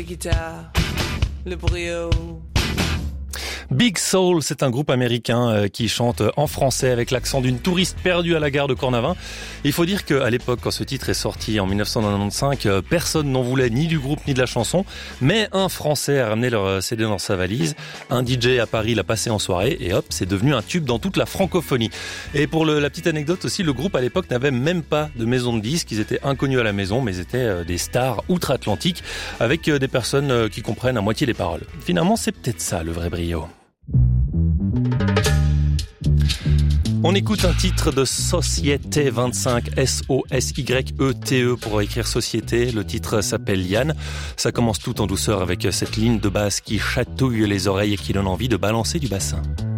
les guitares, le brio. Big Soul, c'est un groupe américain qui chante en français avec l'accent d'une touriste perdue à la gare de Cornavin. Il faut dire qu'à l'époque, quand ce titre est sorti en 1995, personne n'en voulait ni du groupe ni de la chanson, mais un Français a ramené leur CD dans sa valise, un DJ à Paris l'a passé en soirée et hop, c'est devenu un tube dans toute la francophonie. Et pour la petite anecdote aussi, le groupe à l'époque n'avait même pas de maison de disques, ils étaient inconnus à la maison, mais ils étaient des stars outre-Atlantique avec des personnes qui comprennent à moitié les paroles. Finalement, c'est peut-être ça le vrai brio. On écoute un titre de Société 25, S-O-S-Y-E-T-E pour écrire Société. Le titre s'appelle Yann. Ça commence tout en douceur avec cette ligne de basse qui chatouille les oreilles et qui donne envie de balancer du bassin.